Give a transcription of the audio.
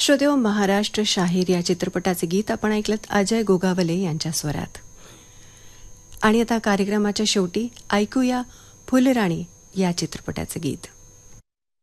श्रोतेहो, महाराष्ट्र शाहीर या चित्रपटाचे गीत आपण ऐकलत अजय गोगावले यांच्या स्वरात. आणि आता कार्यक्रमाच्या शेवटी ऐकूया फुलराणी या चित्रपटाचे गीत.